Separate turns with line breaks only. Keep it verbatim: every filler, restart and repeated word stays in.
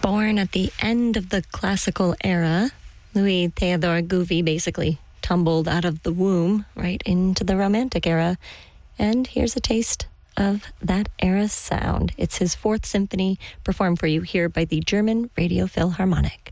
Born at the end of the classical era, Louis Theodore Gouvy basically tumbled out of the womb right into the Romantic era. And here's a taste of that era's sound. It's his Fourth Symphony performed for you here by the German Radio Philharmonic.